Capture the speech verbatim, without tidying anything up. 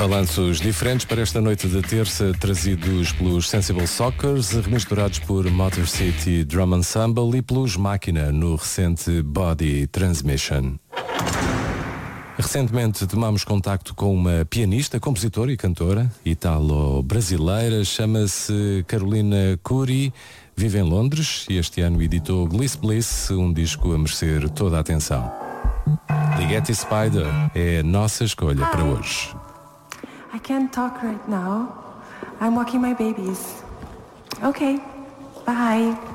Balanços diferentes para esta noite de terça, trazidos pelos Sensible Sockers, remisturados por Motor City Drum Ensemble e pelos Máquina no recente Body Transmission. Recentemente tomamos contacto com uma pianista, compositora e cantora italo-brasileira, chama-se Carolina Curi, vive em Londres e este ano editou Gliss Bliss, um disco a merecer toda a atenção. Ligeti Spider é a nossa escolha para hoje. I can't talk right now. I'm walking my babies. Okay, bye.